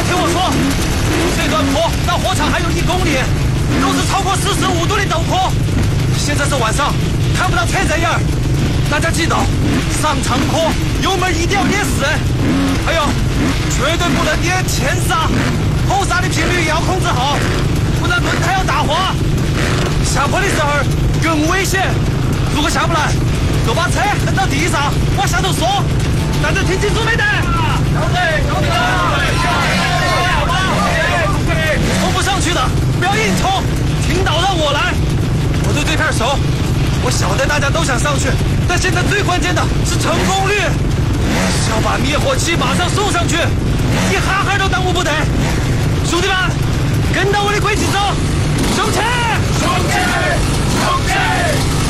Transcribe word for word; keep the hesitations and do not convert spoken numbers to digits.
家听我说，这段坡到火场还有一公里，都是超过四十五度的陡坡。现在是晚上，看不到车在眼儿。大家记得，上长坡油门一定要捏死，还有绝对不能捏前刹，后刹的频率也要控制好，不然轮胎要打滑。下坡的时候更危险，如果下不来，就把车蹬到地上往下头缩。大家听清楚没得？冲不上去的不要硬冲，听到让我来。我对这片熟，我晓得大家都想上去，但现在最关键的是成功率，要把灭火器马上送上去，一哈哈都耽误不得。兄弟们，跟到我的轨迹走，上车！ 上车！上车！